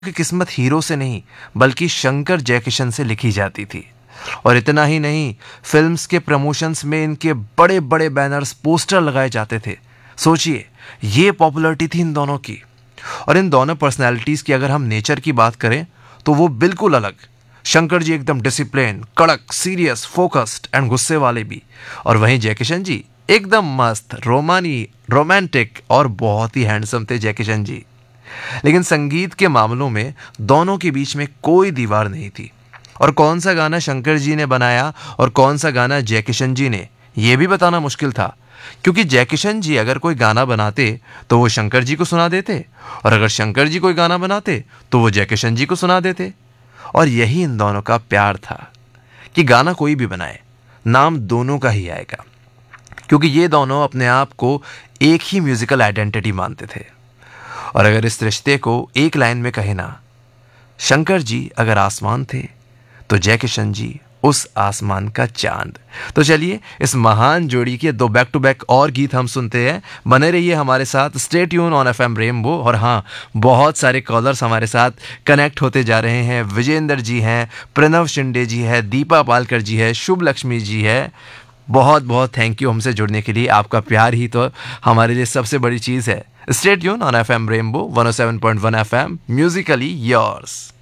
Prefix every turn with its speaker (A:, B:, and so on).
A: की किस्मत हीरो से नहीं बल्कि शंकर जयकिशन से लिखी जाती थी। और इतना ही नहीं, फिल्म्स के प्रमोशंस में इनके बड़े बड़े बैनर्स, पोस्टर लगाए जाते थे। सोचिए, ये पॉपुलैरिटी थी इन दोनों की। और इन दोनों पर्सनैलिटीज की अगर हम नेचर की बात करें तो वो बिल्कुल अलग। शंकर जी एकदम डिसिप्लिन, कड़क, सीरियस, फोकस्ड एंड गुस्से वाले भी। और वहीं जयकिशन जी एकदम मस्त, रोमांटिक और बहुत ही हैंडसम थे जयकिशन जी। लेकिन संगीत के मामलों में दोनों के बीच में कोई दीवार नहीं थी। और कौन सा गाना शंकर जी ने बनाया और कौन सा गाना जयकिशन जी ने, यह भी बताना मुश्किल था। क्योंकि जयकिशन जी अगर कोई गाना बनाते तो वो शंकर जी को सुना देते, और अगर शंकर जी कोई गाना बनाते तो वो जयकिशन जी को सुना देते। और यही इन दोनों का प्यार था कि गाना कोई भी बनाए, नाम दोनों का ही आएगा। क्योंकि ये दोनों अपने आप को एक ही म्यूजिकल आइडेंटिटी मानते थे। और अगर इस रिश्ते को एक लाइन में कहे ना, शंकर जी अगर आसमान थे तो जयकिशन जी उस आसमान का चांद। तो चलिए, इस महान जोड़ी के दो बैक टू बैक और गीत हम सुनते हैं। बने रहिए हमारे साथ, stay tune on FM rainbow. और हाँ, बहुत सारे कॉलर्स हमारे साथ कनेक्ट होते जा रहे हैं। विजेंद्र जी हैं, प्रणव शिंदे जी है, दीपा पालकर जी है, शुभ लक्ष्मी जी है। बहुत बहुत थैंक यू हमसे जुड़ने के लिए। आपका प्यार ही तो हमारे लिए सबसे बड़ी चीज़ है। Stay tune on FM rainbow 107.1 FM, Musically yours.